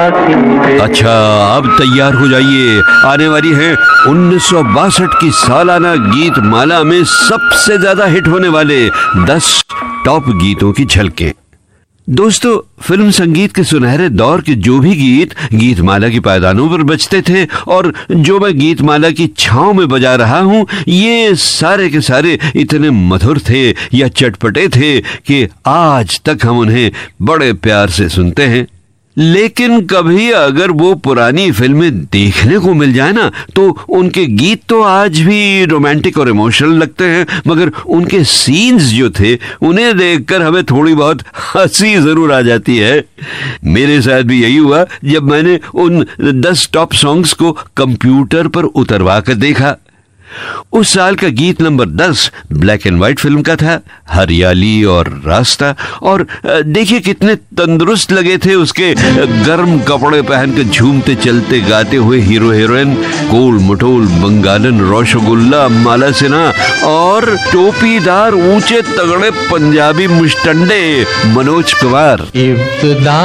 अच्छा, अब तैयार हो जाइए, आने वाली है 1962 की सालाना गीत माला में सबसे ज्यादा हिट होने वाले 10 टॉप गीतों की झलकें। दोस्तों, फिल्म संगीत के सुनहरे दौर के जो भी गीत माला की पायदानों पर बजते थे और जो मैं गीत माला की छांव में बजा रहा हूं, ये सारे के सारे इतने मधुर थे या चटपटे थे कि आज तक हम उन्हें बड़े प्यार से सुनते हैं। लेकिन कभी अगर वो पुरानी फिल्में देखने को मिल जाए ना, तो उनके गीत तो आज भी रोमांटिक और इमोशनल लगते हैं, मगर उनके सीन्स जो थे उन्हें देखकर हमें थोड़ी बहुत हंसी जरूर आ जाती है। मेरे साथ भी यही हुआ जब मैंने उन 10 टॉप सॉन्ग्स को कंप्यूटर पर उतरवा कर देखा। उस साल का गीत number 10 black and white film का था, हरियाली और रास्ता। और देखिए कितने तंदुरुस्त लगे थे उसके गर्म कपड़े पहनकर झूमते चलते गाते हुए हीरो हीरोइन, गोल मटोल बंगालन रसगुल्ला माला सिन्हा और टोपीदार ऊंचे तगड़े पंजाबी मुस्टंडे मनोज कुमार।